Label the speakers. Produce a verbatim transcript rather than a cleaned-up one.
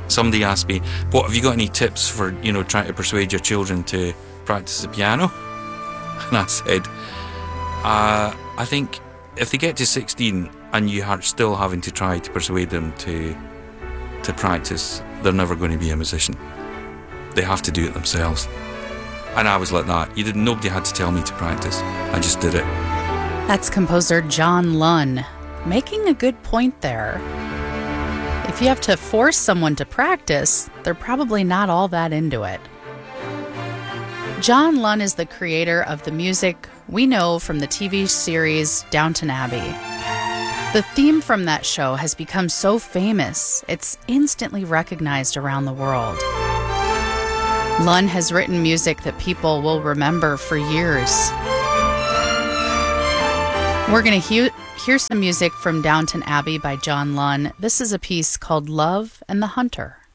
Speaker 1: somebody asked me, what, have you got any tips for, you know, trying to persuade your children to practice the piano? And I said, uh, I think if they get to sixteen and you are still having to try to persuade them to to practice, they're never going to be a musician. They have to do it themselves. And I was like that. You didn't, nobody had to tell me to practice. I just did it.
Speaker 2: That's composer John Lunn, making a good point there. If you have to force someone to practice, they're probably not all that into it. John Lunn is the creator of the music we know from the T V series Downton Abbey. The theme from that show has become so famous, it's instantly recognized around the world. Lunn has written music that people will remember for years. We're going to he- hear some music from Downton Abbey by John Lunn. This is a piece called Love and the Hunter.